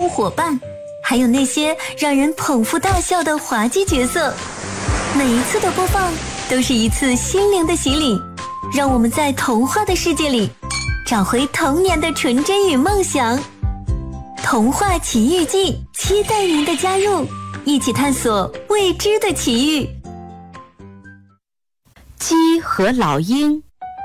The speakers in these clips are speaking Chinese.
空伙伴，还有那些让人捧腹大笑的滑稽角色。每一次的播放都是一次心灵的洗礼，让我们在童话的世界里找回童年的纯真与梦想。童话奇遇记，期待您的加入，一起探索未知的奇遇。 鸡和老鹰。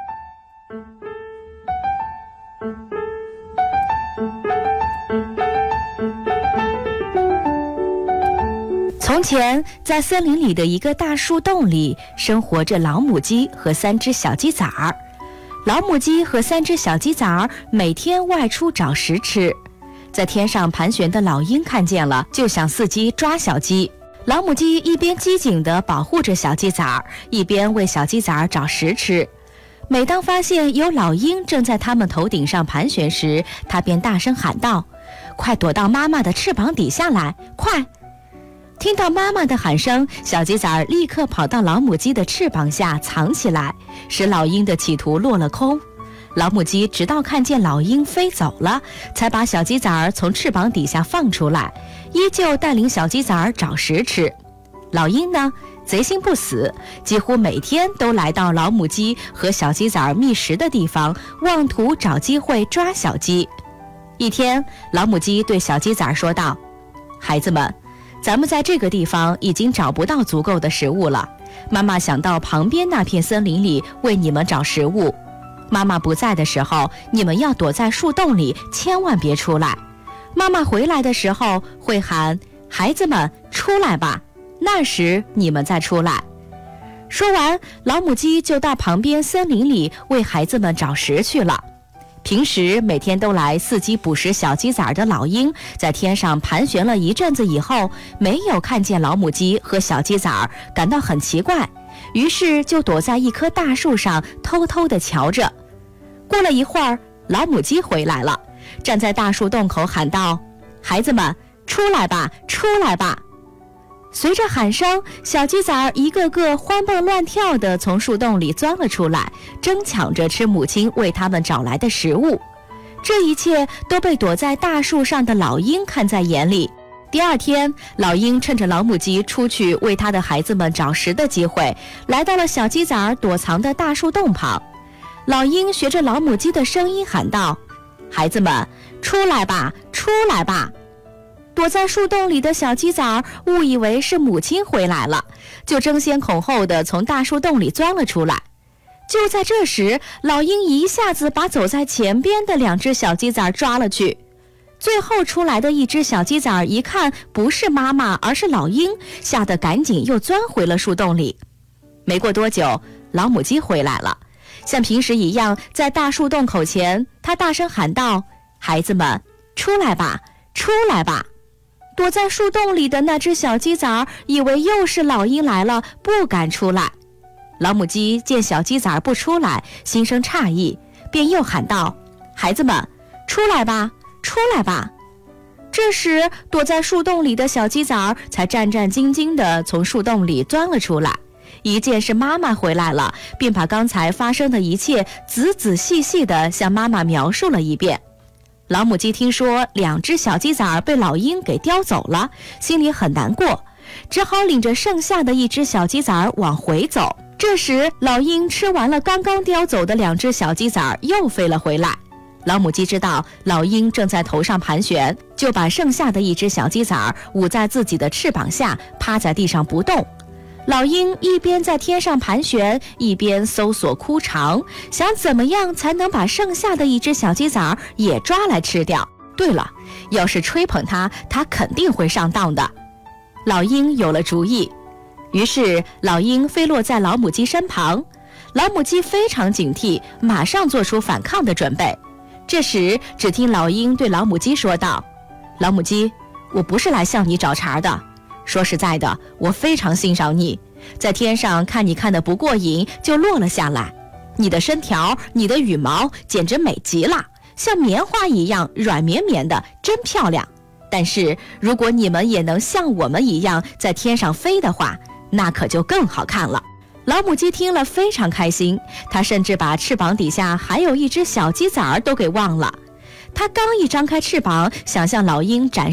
从前，在森林里的一个大树洞里，生活着老母鸡和3只小鸡崽儿。老母鸡和3只小鸡崽儿每天外出找食吃，在天上盘旋的老鹰看见了，就想伺机抓小鸡。老母鸡一边机警地保护着小鸡崽儿，一边为小鸡崽儿找食吃。每当发现有老鹰正在它们头顶上盘旋时，它便大声喊道：“快躲到妈妈的翅膀底下来，快！”听到妈妈的喊声，小鸡崽儿立刻跑到老母鸡的翅膀下藏起来，使老鹰的企图落了空。老母鸡直到看见老鹰飞走了，才把小鸡崽儿从翅膀底下放出来，依旧带领小鸡崽儿找食吃。老鹰呢，贼心不死，几乎每天都来到老母鸡和小鸡崽儿觅食的地方，妄图找机会抓小鸡。一天，老母鸡对小鸡崽儿说道：“孩子们，咱们在这个地方已经找不到足够的食物了，妈妈想到旁边那片森林里为你们找食物。妈妈不在的时候，你们要躲在树洞里，千万别出来。妈妈回来的时候会喊：孩子们，出来吧，那时你们再出来。”说完，老母鸡就到旁边森林里为孩子们找食去了。平时每天都来伺机捕食小鸡崽的老鹰，在天上盘旋了一阵子以后，没有看见老母鸡和小鸡崽，感到很奇怪，于是就躲在一棵大树上偷偷地瞧着。过了一会儿，老母鸡回来了，站在大树洞口喊道：“孩子们，出来吧，出来吧！”随着喊声，小鸡崽一个个欢蹦乱跳地从树洞里钻了出来，争抢着吃母亲为它们找来的食物。这一切都被躲在大树上的老鹰看在眼里。第二天，老鹰趁着老母鸡出去为它的孩子们找食的机会，来到了小鸡崽躲藏的大树洞旁。老鹰学着老母鸡的声音喊道：“孩子们，出来吧，出来吧！”躲在树洞里的小鸡崽误以为是母亲回来了，就争先恐后地从大树洞里钻了出来。就在这时，老鹰一下子把走在前边的2只小鸡崽抓了去。最后出来的1只小鸡崽一看不是妈妈，而是老鹰，吓得赶紧又钻回了树洞里。没过多久，老母鸡回来了，像平时一样，在大树洞口前，它大声喊道：“孩子们，出来吧，出来吧！”躲在树洞里的那只小鸡崽以为又是老鹰来了，不敢出来。老母鸡见小鸡崽不出来，心生诧异，便又喊道：“孩子们，出来吧，出来吧！”这时，躲在树洞里的小鸡崽才战战兢兢地从树洞里钻了出来。一见是妈妈回来了，便把刚才发生的一切仔仔细细地向妈妈描述了一遍。老母鸡听说2只小鸡崽被老鹰给叼走了，心里很难过，只好领着剩下的1只小鸡崽往回走。这时，老鹰吃完了刚刚叼走的2只小鸡崽，又飞了回来。老母鸡知道老鹰正在头上盘旋，就把剩下的1只小鸡崽捂在自己的翅膀下，趴在地上不动。老鹰一边在天上盘旋，一边搜索枯肠，想怎么样才能把剩下的1只小鸡崽也抓来吃掉。对了，要是吹捧它，它肯定会上当的。老鹰有了主意，于是老鹰飞落在老母鸡身旁。老母鸡非常警惕，马上做出反抗的准备。这时，只听老鹰对老母鸡说道：“老母鸡，我不是来向你找茬的。说实在的，我非常欣赏你，在天上看你看得不过瘾，就落了下来。你的身条，你的羽毛简直美极了，像棉花一样软绵绵的，真漂亮。但是如果你们也能像我们一样在天上飞的话，那可就更好看了。”老母鸡听了非常开心，它甚至把翅膀底下还有1只小鸡崽都给忘了。它刚一张开翅膀，想向老鹰展